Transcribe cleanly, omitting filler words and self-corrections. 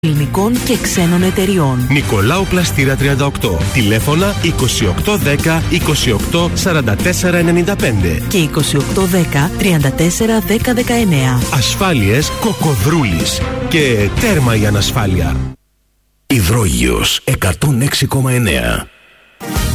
ελληνικών και ξένων εταιριών. Νικολάου Πλαστήρα 38. Τηλέφωνα 2810 28 44 95 και 2810 34 10 19. Ασφάλειες Κοκοδρούλης. Και τέρμα η ανασφάλεια. Υδρόγειος 106,9.